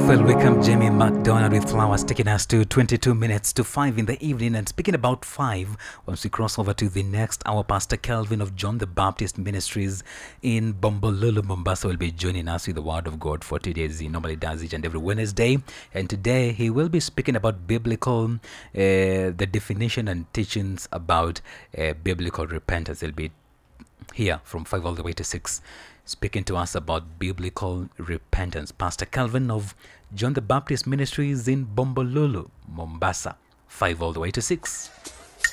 Well, welcome Jamie McDonald with Flowers, taking us to 22 minutes to 5 in the evening. And speaking about 5, once we cross over to the next hour, Pastor Kelvin of John the Baptist Ministries in Bombolulu, Mombasa will be joining us with the Word of God for 2 days. He normally does each and every Wednesday. And today he will be speaking about biblical, the definition and teachings about biblical repentance. He'll be here from 5 all the way to 6, speaking to us about biblical repentance. Pastor Calvin of John the Baptist Ministries in Bombolulu, Mombasa, 5 all the way to 6.